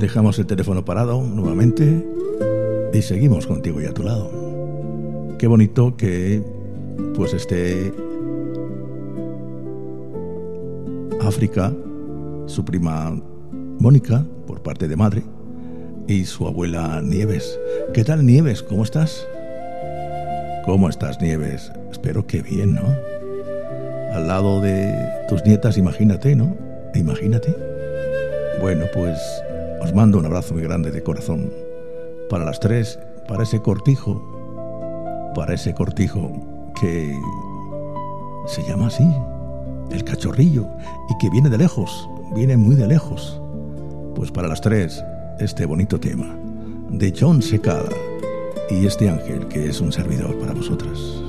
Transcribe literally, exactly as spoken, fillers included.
Dejamos el teléfono parado nuevamente y seguimos contigo y a tu lado. Qué bonito que pues esté África, su prima Mónica por parte de madre y su abuela Nieves. ¿Qué tal, Nieves? ¿Cómo estás? ¿Cómo estás, Nieves? Espero que bien, ¿no? Al lado de tus nietas, imagínate, ¿no? Imagínate. Bueno, pues os mando un abrazo muy grande de corazón para las tres, para ese cortijo, para ese cortijo que se llama así, el cachorrillo, y que viene de lejos, viene muy de lejos. Pues para las tres, este bonito tema de Jon Secada y este ángel que es un servidor para vosotras.